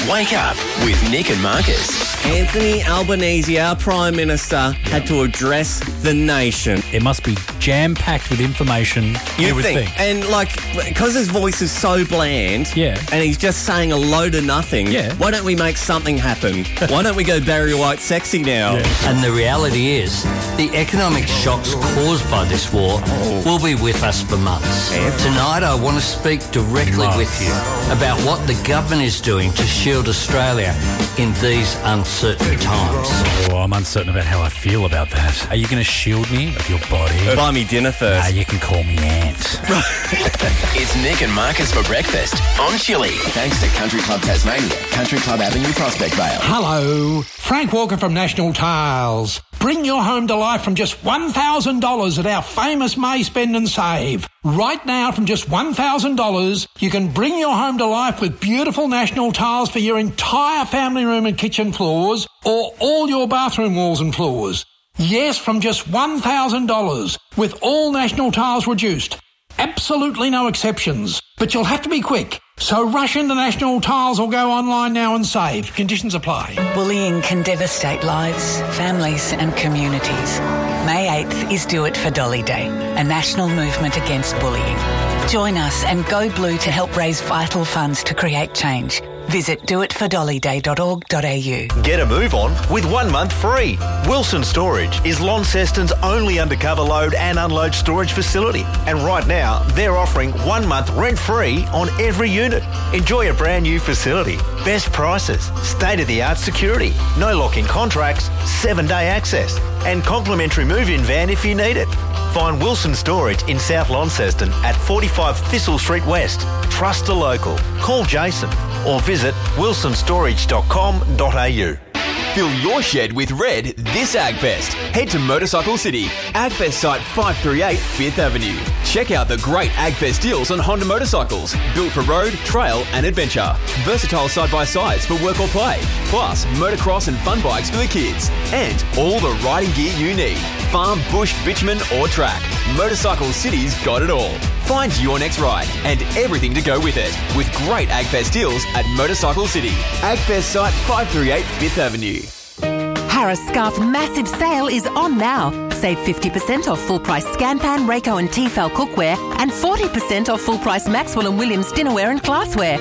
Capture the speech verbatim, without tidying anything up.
Wake up with Nick and Marcus. Anthony Albanese, our Prime Minister, had to address the nation. It must be jam-packed with information, you, You would think. think. And, like, because his voice is so bland, Yeah. and he's just saying a load of nothing, Yeah. why don't we make something happen? Why don't we go Barry White sexy now? Yeah. And the reality is, the economic shocks caused by this war will be with us for months. Tonight, I want to speak directly Months. with you about what the government is doing to shield Australia in these uncertain times. Oh, I'm uncertain about how I feel about that. Are you going to shield me of your body? Buy me dinner Ah, first. you can call me Ant. It's Nick and Marcus for breakfast on Chili. Thanks to Country Club Tasmania, Country Club Avenue, Prospect Vale. Hello, Frank Walker from National Tiles. Bring your home to life from just one thousand dollars at our famous May Spend and Save. Right now, from just one thousand dollars, you can bring your home to life with beautiful National Tiles for your entire family room and kitchen floors, or all your bathroom walls and floors. Yes, from just one thousand dollars, with all National Tiles reduced. Absolutely no exceptions. But you'll have to be quick. So rush into National Tiles or go online now and save. Conditions apply. Bullying can devastate lives, families and communities. May eighth is Do It for Dolly Day, a national movement against bullying. Join us and go blue to help raise vital funds to create change. Visit do it for dolly day dot org dot a u. Get a move on with one month free. Wilson Storage is Launceston's only undercover load and unload storage facility. And right now, they're offering one month rent-free on every unit. Enjoy a brand new facility, best prices, state-of-the-art security, no lock-in contracts, seven-day access, and complimentary move-in van if you need it. Find Wilson Storage in South Launceston at forty-five Thistle Street West. Trust a local. Call Jason or visit wilson storage dot com dot a u. Fill your shed with red this AgFest. Head to Motorcycle City, AgFest site five thirty-eight Fifth Avenue. Check out the great AgFest deals on Honda motorcycles, built for road, trail and adventure. Versatile side-by-sides for work or play. Plus, motocross and fun bikes for the kids. And all the riding gear you need. Farm, bush, bitumen or track. Motorcycle City's got it all. Find your next ride and everything to go with it. With great AgFest deals at Motorcycle City. AgFest site five thirty-eight Fifth Avenue. Harris Scarf massive sale is on now. Save fifty percent off full price Scanpan, Rayco and Tefal cookware and forty percent off full price Maxwell and Williams dinnerware and glassware.